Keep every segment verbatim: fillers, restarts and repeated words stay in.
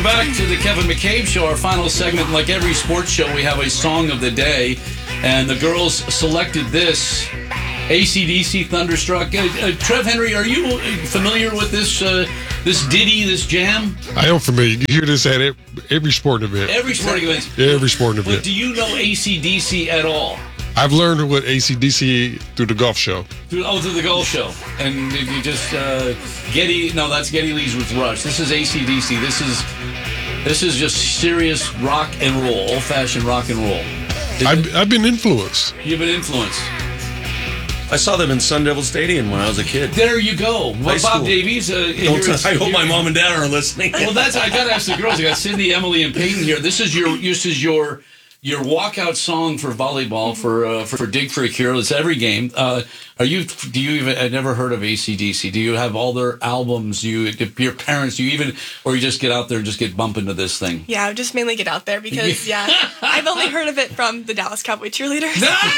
Welcome back to the Kevin McCabe Show, our final segment. Like every sports show, we have a song of the day, and the girls selected this, A C D C Thunderstruck. Uh, uh, Trev Henry, are you familiar with this uh, this ditty, this jam? I am familiar. You hear this at every sporting event. Every sporting event. Every sporting But event. do you know A C D C at all? I've learned what A C D C through the golf show. Through, oh, through the golf show. And if you just, uh, Getty, no, that's Getty Lee's with Rush. This is A C D C. This is, this is just serious rock and roll, old-fashioned rock and roll. I've, I've been influenced. You've been influenced. I saw them in Sun Devil Stadium when I was a kid. There you go. Well, High Bob school. Davies. Uh, Don't here t- I hope my mom and dad are listening. Well, that's I got to ask the girls. I got Cindy, Emily, and Peyton here. This is your this is your your walkout song for volleyball for uh, for, for Dig for a Cure. It's every game. Uh, are you? Do you even? I've never heard of A C D C. Do you have all their albums? Do you? Do your parents? Do you even? Or you just get out there and just get bumping to this thing? Yeah, I just mainly get out there because yeah, I've only heard of it from the Dallas Cowboy cheerleaders.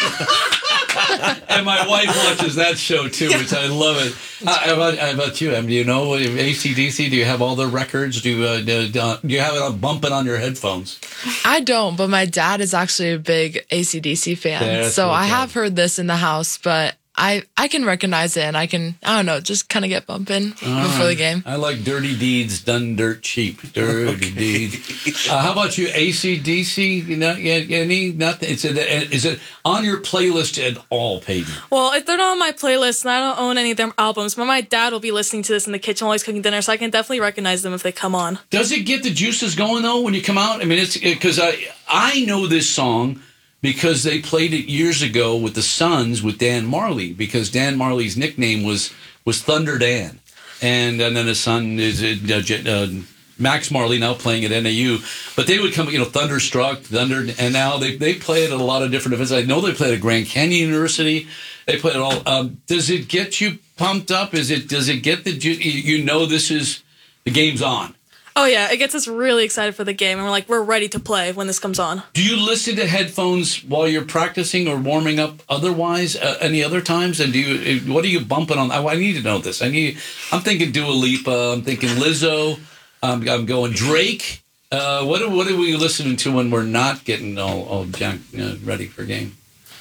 And my wife watches that show too, which I love it. Uh, how, about, how about you, Em? Do you know A C D C? Do you have all their records? Do you, uh, do, do you have it on bumping on your headphones? I don't, but my dad is actually a big A C D C fan. That's so I okay. have heard this in the house, but I, I can recognize it and I can, I don't know, just kind of get bumping before the game. I like Dirty Deeds Done Dirt Cheap. Dirty Deeds. Uh, how about you, A C D C? You know, yeah, any nothing? Is it is it on your playlist at all, Peyton? Well, if they're not on my playlist and I don't own any of their albums, but my dad will be listening to this in the kitchen while he's cooking dinner, so I can definitely recognize them if they come on. Does it get the juices going though when you come out? I mean, it's because I I know this song because they played it years ago with the Suns with Dan Marley, because Dan Marley's nickname was was Thunder Dan, and and then his son is uh, uh, Max Marley, now playing at N A U. But they would come, you know, Thunderstruck, Thunder, and now they they play it at a lot of different events. I know they played at Grand Canyon University. They play it all. Um, does it get you pumped up? Is it does it get the ju- you know this is the game's on? Oh yeah, it gets us really excited for the game, and we're like, we're ready to play when this comes on. Do you listen to headphones while you're practicing or warming up otherwise, uh, any other times? And do you, what are you bumping on? I, I need to know this. I need, I'm thinking Dua Lipa, I'm thinking Lizzo, um, I'm going Drake. Uh, what, are, what are we listening to when we're not getting all, all jack, uh, ready for a game?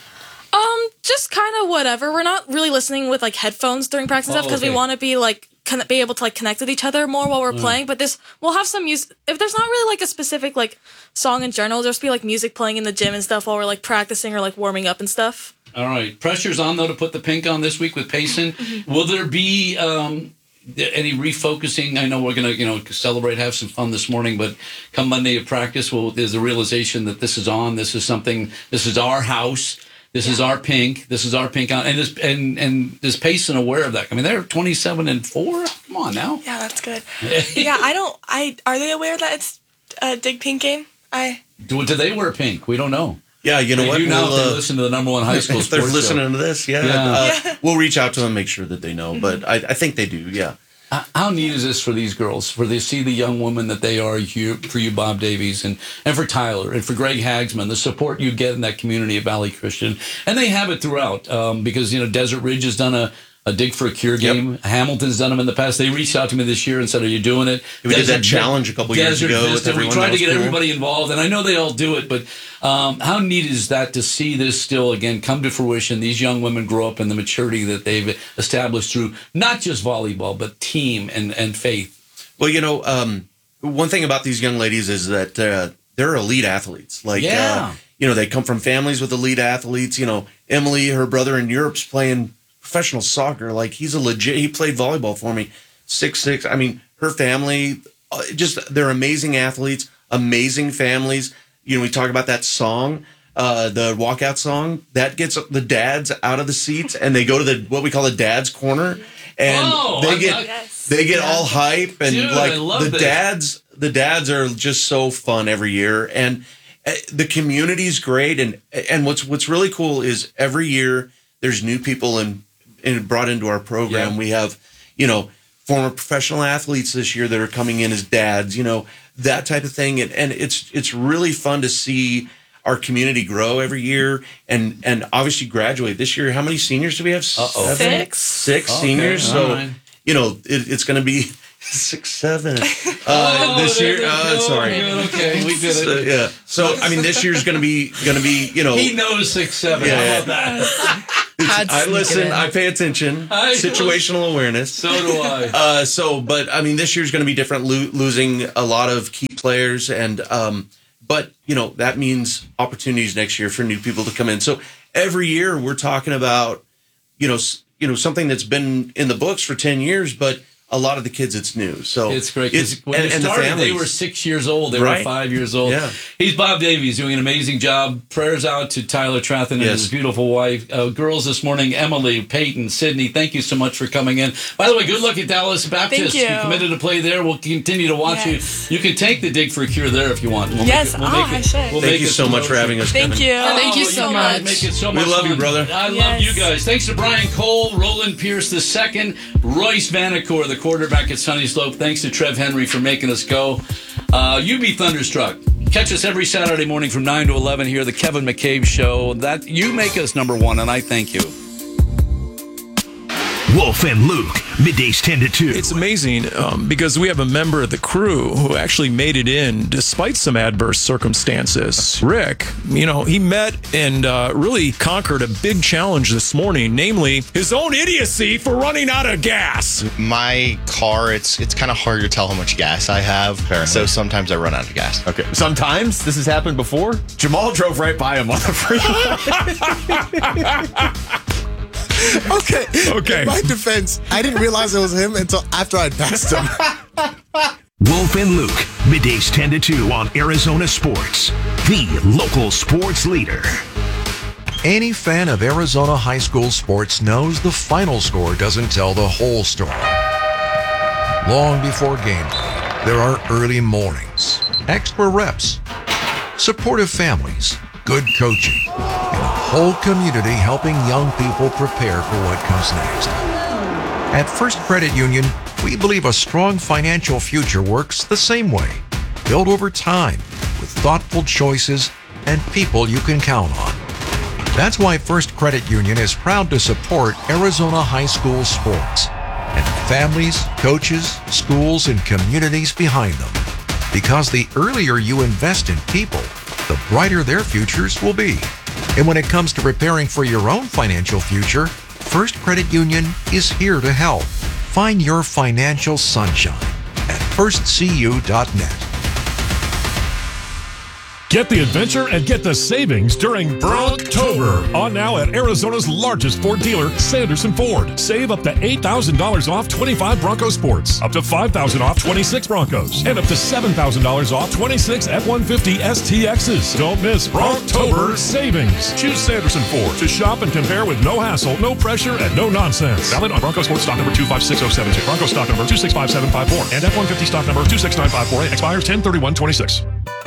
Um, just kind of whatever. We're not really listening with like headphones during practice and Oh, stuff because okay. we want to be like, Con- be able to like connect with each other more while we're playing. But this, we'll have some music. If there's not really like a specific like song in general, there'll just be like music playing in the gym and stuff while we're like practicing or like warming up and stuff. All right. Pressure's on, though, to put the pink on this week with Payson. Will there be um, any refocusing? I know we're going to, you know, celebrate, have some fun this morning, but come Monday at practice, well, there's the realization that this is on. This is something, this is our house. This yeah. is our pink. This is our pink on, and this and and is Payson aware of that? I mean, they're twenty-seven and four. Come on now. Yeah, that's good. Yeah, I don't. I are they aware that it's a Dig Pink game? I do. Do they wear pink? We don't know. Yeah, you know they what? Do now we'll, if they uh, listen to the number one high school if they're sports listening show. to this, yeah, Yeah. Uh, Yeah. we'll reach out to them, make sure that they know. But I, I think they do. Yeah. How neat is this for these girls, for they see the young women that they are, you, for you, Bob Davies, and, and for Tyler, and for Greg Hagsman, the support you get in that community of Valley Christian. And they have it throughout, um, because, you know, Desert Ridge has done a, a Dig for a Cure game. Yep. Hamilton's done them in the past. They reached out to me this year and said, are you doing it? We Desert, did that challenge a couple years ago with everyone. We tried to get cool. everybody involved, and I know they all do it, but um, how neat is that to see this still, again, come to fruition? These young women grow up in the maturity that they've established through not just volleyball, but team and, and faith. Well, you know, um, one thing about these young ladies is that uh, they're elite athletes. Like, yeah. uh, you know, they come from families with elite athletes. You know, Emily, her brother in Europe's playing professional soccer. Like, he's a legit, he played volleyball for me. Six, six. I mean, her family, uh, just, they're amazing athletes, amazing families. You know, we talk about that song, uh, the walkout song, that gets the dads out of the seats and they go to the, what we call the dad's corner. And oh, they I, get, I, yes. they get Yeah. all hype and Dude, like I love the this. dads, the dads are just so fun every year. And uh, the community's great. And, and what's, what's really cool is every year there's new people in, in brought into our program. Yeah. We have, you know, former professional athletes this year that are coming in as dads, you know, that type of thing. And, and it's, it's really fun to see our community grow every year and, and obviously graduate this year. How many seniors do we have? Uh-oh. Seven? Six. Six Okay, seniors. all So, right. you know, it, it's going to be, Six seven. Uh, Oh, this there year, we uh, go. sorry. Good, okay, we did So, it. yeah. So I mean, this year's going to be going to be you know. He knows six seven. Yeah, How yeah. about that? Had to I sneak it listen. in. I pay attention. I- Situational awareness. So do I. Uh, so, but I mean, this year's going to be different. Lo- losing a lot of key players, and um, but you know that means opportunities next year for new people to come in. So every year we're talking about you know s- you know something that's been in the books for ten years, but a lot of the kids it's new. So It's great because when and, they and the started, they families. were six years old. They were Right. five years old. Yeah. He's Bob Davies doing an amazing job. Prayers out to Tyler Trathen and Yes. his beautiful wife. Uh, girls this morning, Emily, Peyton, Sydney, thank you so much for coming in. By the way, good luck at Dallas Baptist. Thank you. committed to play there. We'll continue to watch Yes. you. You can take the Dig for a Cure there if you want. We'll Yes. Make it, we'll Oh, make it, I should. We'll Thank make you it so some much for motion. having us. Thank Kevin. you. Thank you so guys much. Make it so We much love you, fun. brother. I love Yes. you guys. Thanks to Brian Cole, Roland Pierce the second, Royce Vanacore, the quarterback at Sunny Slope. Thanks to Trev Henry for making us go. Uh, you be thunderstruck. Catch us every Saturday morning from nine to eleven here, the Kevin McCabe Show. That you make us number one, and I thank you. Wolf and Luke, middays ten to two. It's amazing um, because we have a member of the crew who actually made it in despite some adverse circumstances. Rick, you know, he met and uh, really conquered a big challenge this morning, namely his own idiocy for running out of gas. My car, it's it's kind of hard to tell how much gas I have. So sometimes I run out of gas. Okay. Sometimes this has happened before. Jamal drove right by him on the freeway. Okay. Okay. In my defense, I didn't realize it was him until after I'd passed him. Wolf and Luke, middays ten to two on Arizona Sports, the local sports leader. Any fan of Arizona high school sports knows the final score doesn't tell the whole story. Long before game day, there are early mornings, extra reps, supportive families, good coaching, and a whole community helping young people prepare for what comes next. At First Credit Union, we believe a strong financial future works the same way, built over time with thoughtful choices and people you can count on. That's why First Credit Union is proud to support Arizona high school sports and the families, coaches, schools, and communities behind them. Because the earlier you invest in people, the brighter their futures will be. And when it comes to preparing for your own financial future, First Credit Union is here to help. Find your financial sunshine at first c u dot net. Get the adventure and get the savings during Brocktober. On now at Arizona's largest Ford dealer, Sanderson Ford. Save up to eight thousand dollars off twenty-five Bronco Sports, up to five thousand dollars off twenty-six Broncos, and up to seven thousand dollars off twenty-six F one fifty S T Xs. Don't miss Brocktober savings. Choose Sanderson Ford to shop and compare with no hassle, no pressure, and no nonsense. Valid on Bronco Sports stock number two five six zero seven two, Bronco stock number two six five seven five four, and F one fifty stock number two six nine five four eight. Expires ten thirty-one twenty-six.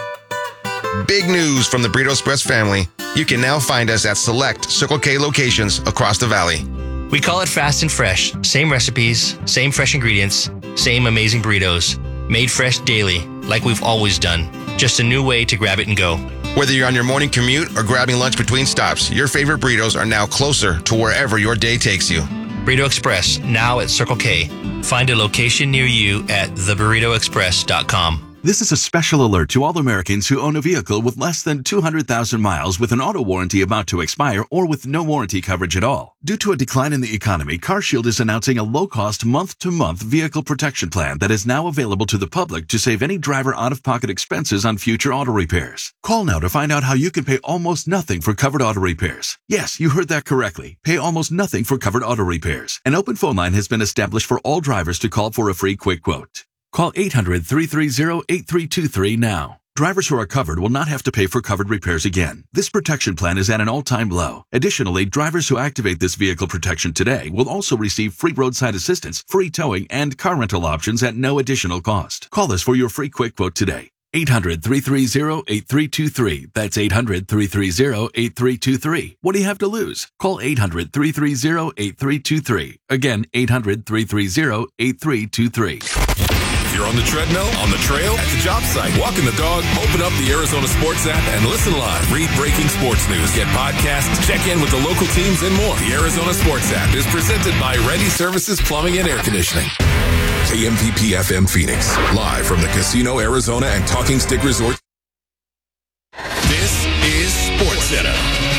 Big news from the Burrito Express family. You can now find us at select Circle K locations across the valley. We call it fast and fresh. Same recipes, same fresh ingredients, same amazing burritos. Made fresh daily, like we've always done. Just a new way to grab it and go. Whether you're on your morning commute or grabbing lunch between stops, your favorite burritos are now closer to wherever your day takes you. Burrito Express, now at Circle K. Find a location near you at the burrito express dot com. This is a special alert to all Americans who own a vehicle with less than two hundred thousand miles with an auto warranty about to expire or with no warranty coverage at all. Due to a decline in the economy, CarShield is announcing a low-cost month-to-month vehicle protection plan that is now available to the public to save any driver out-of-pocket expenses on future auto repairs. Call now to find out how you can pay almost nothing for covered auto repairs. Yes, you heard that correctly. Pay almost nothing for covered auto repairs. An open phone line has been established for all drivers to call for a free quick quote. Call eight hundred, three three zero, eight three two three now. Drivers who are covered will not have to pay for covered repairs again. This protection plan is at an all-time low. Additionally, drivers who activate this vehicle protection today will also receive free roadside assistance, free towing, and car rental options at no additional cost. Call us for your free quick quote today. eight hundred, three three zero, eight three two three. That's eight hundred, three three zero, eight three two three. What do you have to lose? Call eight hundred, three three zero, eight three two three. Again, eight hundred, three three zero, eight three two three. If you're on the treadmill, on the trail, at the job site, walking the dog, open up the Arizona Sports app and listen live. Read breaking sports news, get podcasts, check in with the local teams, and more. The Arizona Sports app is presented by Ready Services Plumbing and Air Conditioning. K M P P F M Phoenix. Live from the Casino Arizona and Talking Stick Resort. This is SportsCenter.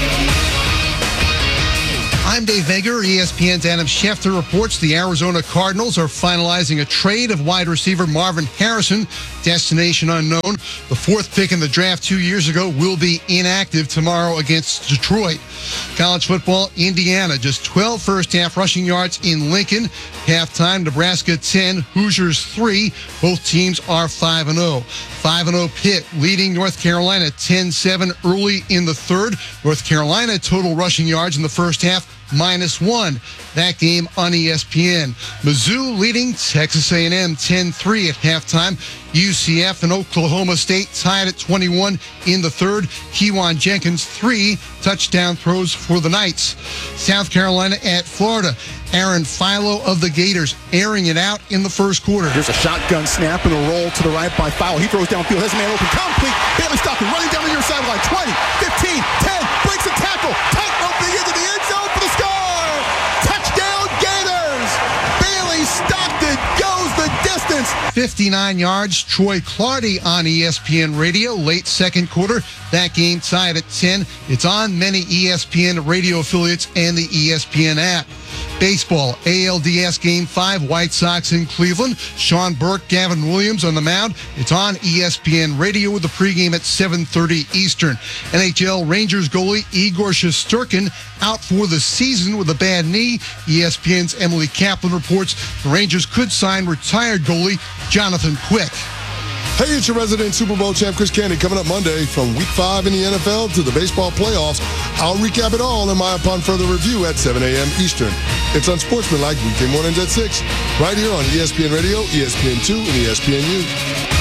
I'm Dave Vega. E S P N's Adam Schefter reports the Arizona Cardinals are finalizing a trade of wide receiver Marvin Harrison, destination unknown. The fourth pick in the draft two years ago will be inactive tomorrow against Detroit. College football, Indiana, just twelve first-half rushing yards in Lincoln. Halftime, Nebraska ten, Hoosiers three. Both teams are five and oh. five and oh Pitt leading North Carolina ten seven early in the third. North Carolina total rushing yards in the first half, minus one. That game on E S P N. Mizzou leading Texas A and M ten three at halftime. U C F and Oklahoma State tied at twenty-one in the third. Kewan Jenkins, three touchdown throws for the Knights. South Carolina at Florida. Aaron Philo of the Gators airing it out in the first quarter. Here's a shotgun snap and a roll to the right by Philo. He throws downfield, has a man open, complete. Bailey Stockton running down the near sideline. twenty, fifteen, ten, breaks a tackle. Tightrope into the end zone for the score. Touchdown Gators. Bailey Stockton goes the distance. fifty-nine yards. Troy Clardy on E S P N Radio. Late second quarter. That game tied at ten. It's on many E S P N radio affiliates and the E S P N app. Baseball, A L D S Game five, White Sox in Cleveland. Sean Burke, Gavin Williams on the mound. It's on E S P N Radio with the pregame at seven thirty Eastern. N H L Rangers goalie Igor Shesterkin out for the season with a bad knee. E S P N's Emily Kaplan reports the Rangers could sign retired goalie Jonathan Quick. Hey, it's your resident Super Bowl champ, Chris Candy, coming up Monday from week five in the N F L to the baseball playoffs. I'll recap it all in my Upon Further Review at seven a.m. Eastern. It's Unsportsmanlike weekday mornings at six, right here on E S P N Radio, E S P N two, and E S P N U.